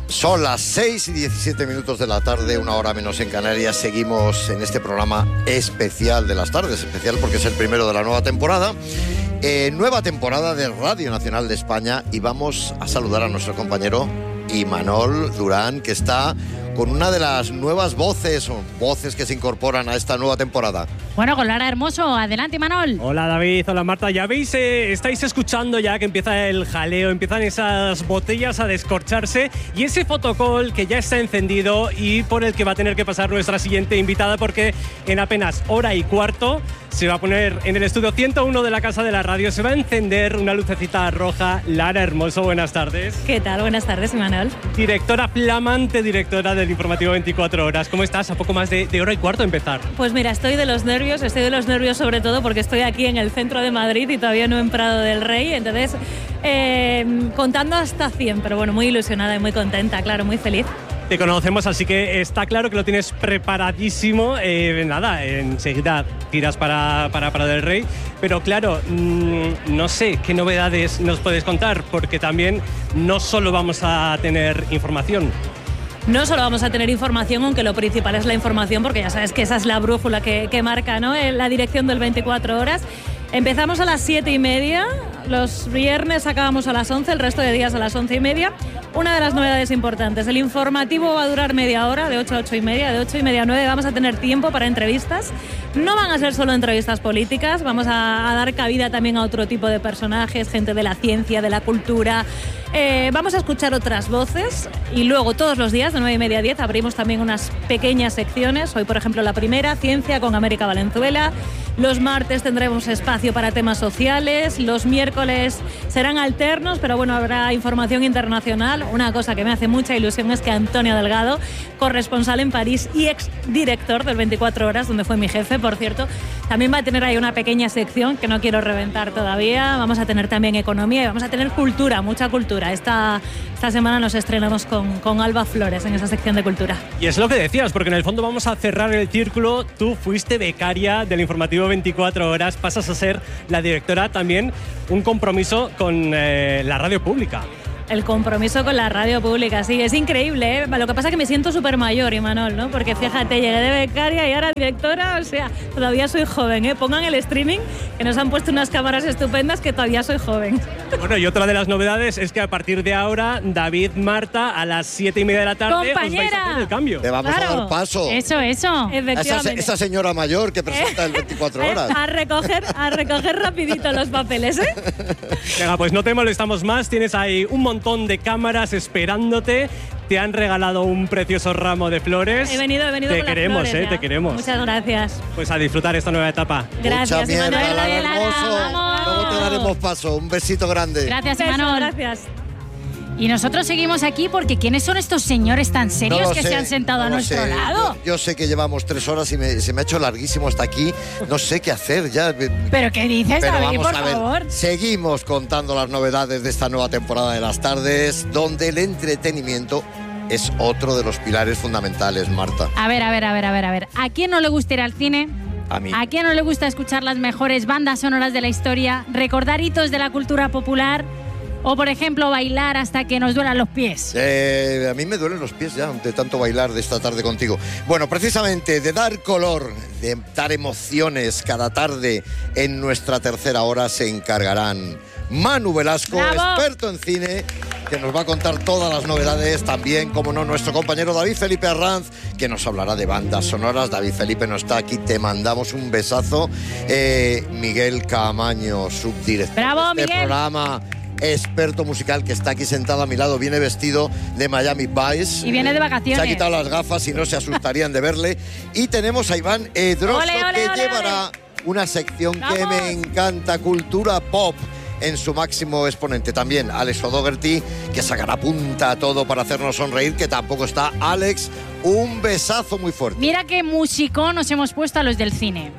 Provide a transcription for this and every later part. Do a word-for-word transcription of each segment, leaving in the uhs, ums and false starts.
Son las seis y diecisiete minutos de la tarde, una hora menos en Canarias. Seguimos en este programa especial de las tardes, especial porque es el primero de la nueva temporada. Eh, nueva temporada de Radio Nacional de España, y vamos a saludar a nuestro compañero Imanol Durán, que está con una de las nuevas voces o voces que se incorporan a esta nueva temporada. Bueno, con Lara Hermoso. Adelante, Imanol. Hola, David. Hola, Marta. Ya veis, eh, estáis escuchando ya que empieza el jaleo, empiezan esas botellas a descorcharse y ese fotocall que ya está encendido y por el que va a tener que pasar nuestra siguiente invitada, porque en apenas hora y cuarto se va a poner en el estudio ciento uno de la Casa de la Radio, se va a encender una lucecita roja. Lara Hermoso, buenas tardes. ¿Qué tal? Buenas tardes, Imanol. Directora, flamante directora del informativo veinticuatro horas. ¿Cómo estás? A poco más de, de hora y cuarto de empezar. Pues mira, estoy de los nervios, estoy de los nervios sobre todo porque estoy aquí en el centro de Madrid y todavía no en Prado del Rey, entonces eh, contando hasta cien, pero bueno, muy ilusionada y muy contenta, claro, muy feliz. Te conocemos, así que está claro que lo tienes preparadísimo. Eh, nada, enseguida tiras para, para Prado del Rey. Pero claro, mmm, no sé qué novedades nos puedes contar, porque también no solo vamos a tener información. No solo vamos a tener información, aunque lo principal es la información, porque ya sabes que esa es la brújula que, que marca, ¿no?, la dirección del veinticuatro horas. Empezamos a las siete y media, los viernes acabamos a las once, el resto de días a las once y media. Una de las novedades importantes, el informativo va a durar media hora, de ocho a ocho y media, de ocho y media a nueve vamos a tener tiempo para entrevistas. No van a ser solo entrevistas políticas, vamos a, a dar cabida también a otro tipo de personajes, gente de la ciencia, de la cultura. Eh, vamos a escuchar otras voces y luego todos los días de nueve y media a diez abrimos también unas pequeñas secciones. Hoy, por ejemplo, la primera, Ciencia con América Valenzuela. Los martes tendremos espacio para temas sociales. Los miércoles serán alternos, pero bueno, habrá información internacional. Una cosa que me hace mucha ilusión es que Antonio Delgado, corresponsal en París y ex director del veinticuatro horas, donde fue mi jefe, por cierto, también va a tener ahí una pequeña sección que no quiero reventar todavía. Vamos a tener también economía y vamos a tener cultura, mucha cultura. Esta, esta semana nos estrenamos con, con Alba Flores en esa sección de cultura. Y es lo que decías, porque en el fondo vamos a cerrar el círculo. Tú fuiste becaria del informativo veinticuatro horas, pasas a ser la directora, también un compromiso con eh, la radio pública. El compromiso con la radio pública, sí, es increíble, ¿eh? Lo que pasa es que me siento súper mayor, Imanol, ¿no? Porque fíjate, llegué de becaria y ahora directora, o sea, todavía soy joven, ¿eh? Pongan el streaming, que nos han puesto unas cámaras estupendas, que todavía soy joven. Bueno, y otra de las novedades es que a partir de ahora, David, Marta, a las siete y media de la tarde, ¡compañera!, os vais a hacer el cambio. Te vamos Claro. a dar paso. Eso, eso. Esa, esa señora mayor que presenta el veinticuatro horas. A recoger, a recoger rapidito los papeles, ¿eh? Venga, pues no te molestamos más, tienes ahí un montón de cámaras esperándote, te han regalado un precioso ramo de flores. He venido, he venido Te con las queremos, flores eh, ya. te queremos. Muchas gracias. Pues a disfrutar esta nueva etapa. Gracias, Mucha mierda, Imanol. Lara Lara, Hermoso. vamos. Luego te daremos paso. Un besito grande. Gracias, Beso, Imanol. gracias. Y nosotros seguimos aquí porque ¿quiénes son estos señores tan serios No lo que sé, se han sentado no a lo nuestro sé. lado? Yo, yo sé que llevamos tres horas y me- se me ha hecho larguísimo hasta aquí. No sé qué hacer ya. ¿Pero qué dices, Pero David, vamos por a ver, favor? seguimos contando las novedades de esta nueva temporada de las tardes, donde el entretenimiento es otro de los pilares fundamentales, Marta. A ver, a ver, a ver, a ver, a ver. ¿A quién no le gusta ir al cine? A mí. ¿A quién no le gusta escuchar las mejores bandas sonoras de la historia? ¿Recordar hitos de la cultura popular? O, por ejemplo, bailar hasta que nos duelan los pies. Eh, a mí me duelen los pies ya de tanto bailar de esta tarde contigo. Bueno, precisamente de dar color, de dar emociones cada tarde en nuestra tercera hora se encargarán Manu Velasco, ¡Bravo! experto en cine, que nos va a contar todas las novedades. También, como no, nuestro compañero David Felipe Arranz, que nos hablará de bandas sonoras. David Felipe no está aquí, te mandamos un besazo. Eh, Miguel Caamaño, subdirector ¡Bravo, de este Miguel! programa, experto musical, que está aquí sentado a mi lado, viene vestido de Miami Vice. Y viene de Se vacaciones. ha quitado las gafas y no se asustarían de verle. Y tenemos a Iván Edroso, Ole, ole, que ole, llevará ole. una sección que ¡Vamos! me encanta, cultura pop, en su máximo exponente. También Alex O'Doherty, que sacará punta a todo para hacernos sonreír, que tampoco está. Alex, un besazo muy fuerte. Mira qué músico nos hemos puesto a los del cine.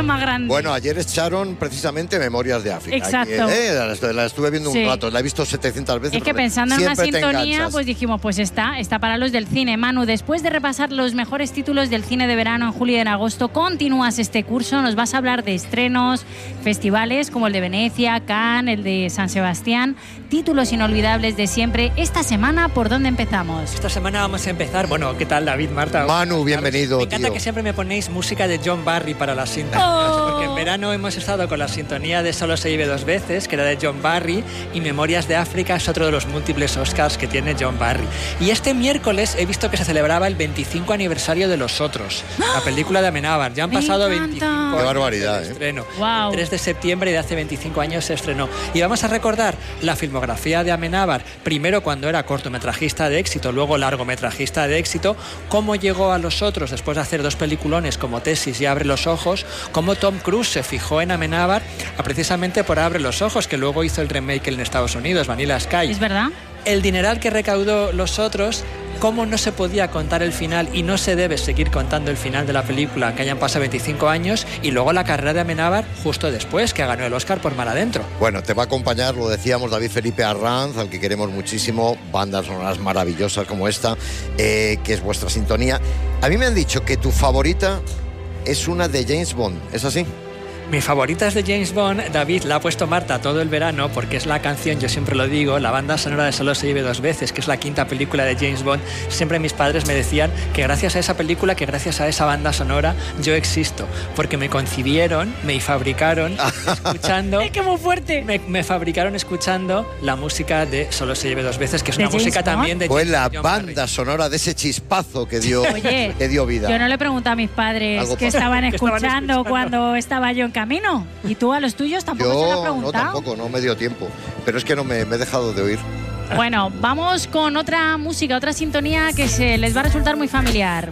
cine más grande. Bueno, ayer echaron precisamente Memorias de África. Exacto. Aquí, eh, la, estuve, la estuve viendo Sí. un rato, la he visto setecientas veces. Es que pensando en una siempre te sintonía, enganchas. pues dijimos, pues está, está para los del cine. Manu, después de repasar los mejores títulos del cine de verano en julio y en agosto, continúas este curso, nos vas a hablar de estrenos, festivales como el de Venecia, Cannes, el de San Sebastián, títulos inolvidables de siempre. Esta semana, ¿por dónde empezamos? Esta semana vamos a empezar, bueno, ¿qué tal David, Marta? Manu, bienvenido, Me encanta tío. que siempre me ponéis música de John Barry para las sintonías, Oh. porque en verano hemos estado con la sintonía de Solo se vive dos veces, que era de John Barry, y Memorias de África es otro de los múltiples Oscars que tiene John Barry. Y este miércoles he visto que se celebraba el veinticinco aniversario de Los Otros, la película de Amenábar. Ya han Me pasado encanta. veinticinco Qué años barbaridad, del ¿eh? estreno. Guau. El tres de septiembre de hace veinticinco años se estrenó. Y vamos a recordar la filmografía de Amenábar, primero cuando era cortometrajista de éxito, luego largometrajista de éxito, cómo llegó a Los Otros después de hacer dos peliculones como Tesis y Abre los Ojos, cómo Tom Cruise se fijó en Amenábar precisamente por Abre los Ojos, que luego hizo el remake en Estados Unidos, Vanilla Sky. ¿Es verdad? El dineral que recaudó Los Otros, cómo no se podía contar el final y no se debe seguir contando el final de la película, que hayan pasado veinticinco años, y luego la carrera de Amenábar justo después, que ganó el Oscar por Mar Adentro. Bueno, te va a acompañar, lo decíamos, David Felipe Arranz, al que queremos muchísimo, bandas sonoras maravillosas como esta, eh, que es vuestra sintonía. A mí me han dicho que tu favorita es una de James Bond, ¿es así? Mi favorita es de James Bond. David la ha puesto Marta todo el verano porque es la canción, yo siempre lo digo, la banda sonora de Solo se vive dos veces, que es la quinta película de James Bond. Siempre mis padres me decían que gracias a esa película, que gracias a esa banda sonora, yo existo, porque me concibieron, me fabricaron escuchando... ¡Es que muy fuerte! Me, me fabricaron escuchando la música de Solo se vive dos veces, que es ¿De una James música Bond? también de Fue James- la John banda Barry. sonora de ese chispazo que dio, Oye, que dio vida. Yo no le pregunté a mis padres Algo que pasó. estaban Que estaban escuchando escuchando. cuando estaba yo en camino. ¿Y tú a los tuyos tampoco se lo has Yo no, preguntado? tampoco, no me dio tiempo. Pero es que no me, me he dejado de oír. Bueno, vamos con otra música, otra sintonía que se les va a resultar muy familiar.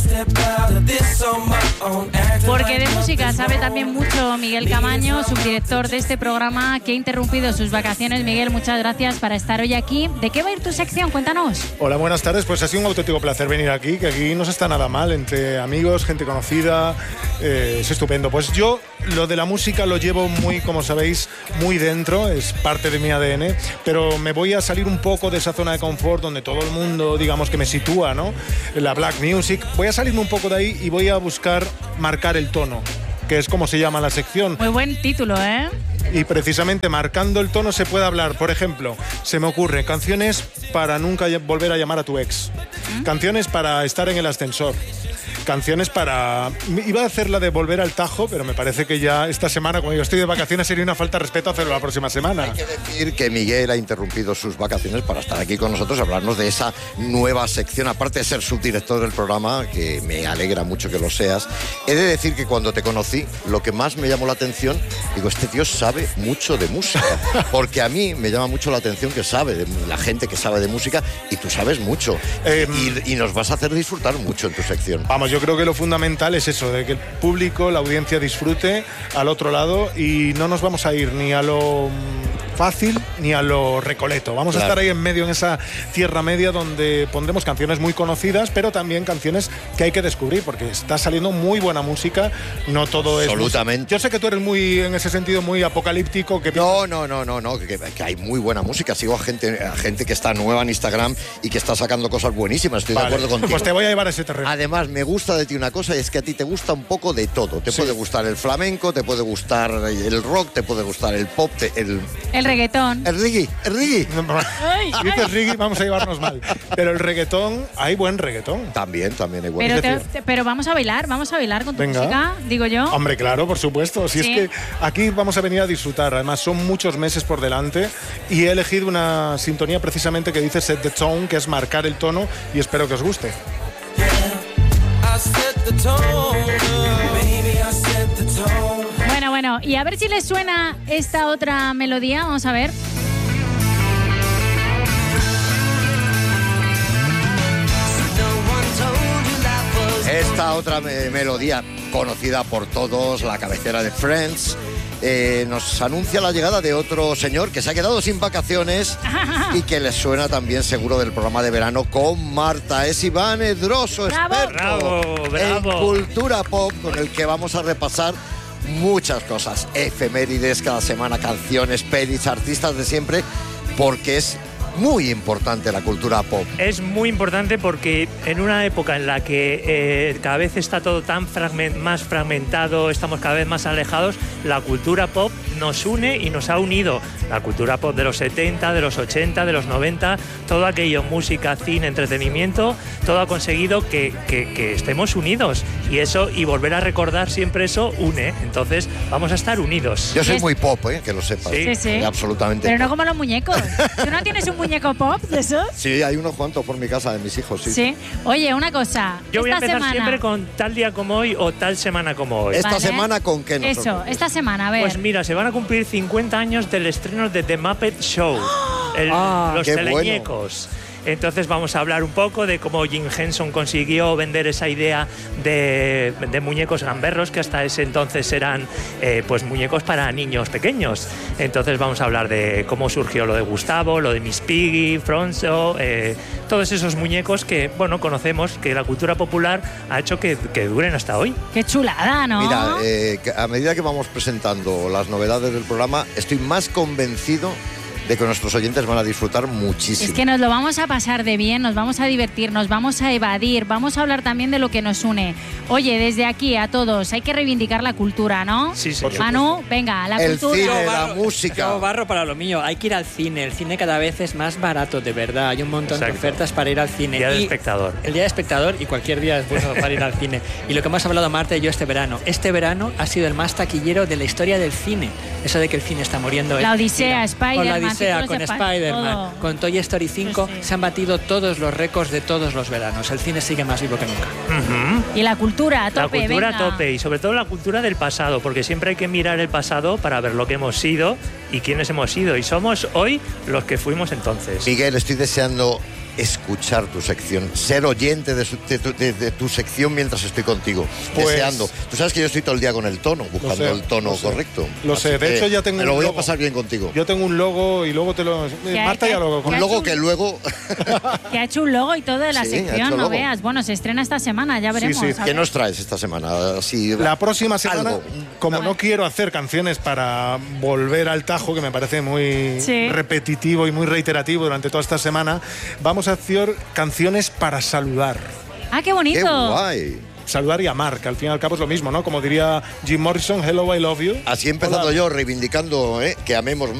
Porque de música sabe también mucho Miguel Camaño, subdirector de este programa, que ha interrumpido sus vacaciones. Miguel, muchas gracias por estar hoy aquí. ¿De qué va a ir tu sección? Cuéntanos. Hola, buenas tardes. Pues ha sido un auténtico placer venir aquí, que aquí no se está nada mal, entre amigos, gente conocida, eh, es estupendo. Pues yo lo de la música lo llevo muy, como sabéis, muy dentro, es parte de mi A D N, pero me voy a salir un poco de esa zona de confort donde todo el mundo, digamos, que me sitúa, ¿no? La black music. Voy a salirme un poco de ahí y voy a buscar marcar el tono, que es como se llama la sección. Muy buen título, ¿eh? Y precisamente marcando el tono se puede hablar. Por ejemplo, se me ocurre canciones para nunca ll- volver a llamar a tu ex. Canciones para estar en el ascensor. Canciones para... Iba a hacer la de volver al Tajo, pero me parece que ya esta semana, como yo estoy de vacaciones, sería una falta de respeto hacerlo la próxima semana. Hay que decir que Miguel ha interrumpido sus vacaciones para estar aquí con nosotros, hablarnos de esa nueva sección, aparte de ser subdirector del programa, que me alegra mucho que lo seas. He de decir que cuando te conocí, lo que más me llamó la atención, digo, este tío sabe mucho de música, porque a mí me llama mucho la atención que sabe, de la gente que sabe de música, y tú sabes mucho. Eh, y, y nos vas a hacer disfrutar mucho en tu sección. Vamos, yo creo que lo fundamental es eso, de que el público, la audiencia disfrute al otro lado y no nos vamos a ir ni a lo mm, fácil ni a lo recoleto. Vamos Claro. a estar ahí en medio, en esa tierra media donde pondremos canciones muy conocidas, pero también canciones que hay que descubrir, porque está saliendo muy buena música, no todo es... Absolutamente. música. Yo sé que tú eres muy, en ese sentido, muy apocalíptico, que No, no, no, no, no, que, que hay muy buena música. Sigo a gente, a gente que está nueva en Instagram y que está sacando cosas buenísimas. Estoy Vale, de acuerdo contigo. pues te voy a llevar a ese terreno. Además, me gusta de ti una cosa, y es que a ti te gusta un poco de todo. Te Sí. puede gustar el flamenco, te puede gustar el rock, te puede gustar el pop, te- el, El reggaetón. el reggae, el reggae. Ay, Si dices reggae, vamos a llevarnos mal. Pero el reggaetón, hay buen reggaetón. También, también hay buena. Pero, te- decir- te- pero vamos a bailar, vamos a bailar con tu Venga. música, digo yo. Hombre, claro, por supuesto. Si Sí. es que aquí vamos a venir a disfrutar. Además, son muchos meses por delante y he elegido una sintonía precisamente que dice set the tone, que es marcar el tono, y espero que os guste. Bueno, bueno, y a ver si les suena esta otra melodía, vamos a ver. Esta otra me- melodía conocida por todos, la cabecera de Friends, eh, nos anuncia la llegada de otro señor que se ha quedado sin vacaciones y que les suena también seguro del programa de verano con Marta. Es Iván Edroso, ¡Bravo! experto Bravo, bravo. en cultura pop, con el que vamos a repasar muchas cosas, efemérides cada semana, canciones, pelis, artistas de siempre, porque es muy importante la cultura pop. Es muy importante porque en una época en la que eh, cada vez está todo tan fragment, más fragmentado, estamos cada vez más alejados, la cultura pop nos une y nos ha unido. La cultura pop de los setenta, de los ochenta, de los noventa, todo aquello, música, cine, entretenimiento, todo ha conseguido que, que, que estemos unidos. Y eso, y volver a recordar siempre eso, une. Entonces, vamos a estar unidos. Yo soy Es- muy pop, ¿eh? Que lo sepas. Sí. Sí, sí. Eh, Absolutamente. Pero no como los muñecos. ¿Tú no tienes un muñeco pop de esos? Sí, hay unos cuantos por mi casa de mis hijos, sí. Sí. Oye, una cosa. Yo voy a esta empezar semana, siempre con tal día como hoy o tal semana como hoy. Esta ¿vale? semana, ¿con qué nos Eso, sorprendes? esta semana, a ver. Pues mira, se van a cumplir cincuenta años del estreno de The Muppet Show, el- Ah, los qué teleñecos. Entonces vamos a hablar un poco de cómo Jim Henson consiguió vender esa idea de, de muñecos gamberros, que hasta ese entonces eran eh, pues muñecos para niños pequeños. Entonces vamos a hablar de cómo surgió lo de Gustavo, lo de Miss Piggy, Fronzo, eh, todos esos muñecos que, bueno, conocemos, que la cultura popular ha hecho que, que duren hasta hoy. Qué chulada, ¿no? Mira, eh, que a medida que vamos presentando las novedades del programa, estoy más convencido de que nuestros oyentes van a disfrutar muchísimo. Es que nos lo vamos a pasar de bien, nos vamos a divertir, nos vamos a evadir, vamos a hablar también de lo que nos une. Oye, desde aquí a todos, hay que reivindicar la cultura, ¿no? Sí, señor. Manu, venga, la El cultura. cine, la barro- música. yo barro para lo mío. Hay que ir al cine. El cine cada vez es más barato, de verdad. Hay un montón Exacto. de ofertas para ir al cine. Día del Y espectador. El día de espectador y cualquier día es bueno para ir al cine. Y lo que hemos hablado Marta y yo este verano. Este verano ha sido el más taquillero de la historia del cine. Eso de que el cine está muriendo. La es Odisea, mentira. Con la Spider-Man, Odisea, títulos con de Spi- Spider-Man, todo. con Toy Story cinco, Sí, sí. se han batido todos los récords de todos los veranos. El cine sigue más vivo que nunca. Ujú. Y la cultura a La tope, cultura a venga. tope y sobre todo la cultura del pasado, porque siempre hay que mirar el pasado para ver lo que hemos sido y quiénes hemos sido. Y somos hoy los que fuimos entonces. Miguel, estoy deseando escuchar tu sección, ser oyente de, su- de tu, de- de tu sección mientras estoy contigo, Pues- deseando. Tú sabes que yo estoy todo el día con el tono, buscando sé, el tono lo sé. correcto. Lo Así sé, de que hecho ya tengo me lo un voy a logo. pasar bien contigo. Yo tengo un logo y luego te lo... ha- Marta qué ya ha- lo... qué Un ha logo hecho que un- luego, Que ha hecho un logo y todo de la Sí, ha hecho sección, no logo. veas. Bueno, se estrena esta semana, ya Sí, veremos. sí. a ¿qué ver. nos traes esta semana? Así, La próxima semana, algo. como no quiero hacer canciones para volver al tajo, que me parece muy Sí. repetitivo y muy reiterativo durante toda esta semana, vamos a hacer canciones para saludar. Ah, qué bonito. ¡Qué guay! Saludar y amar, que al fin y al cabo es lo mismo, ¿no? Como diría Jim Morrison, hello, I love you. Así he empezado Hola. yo reivindicando, ¿eh? Que amemos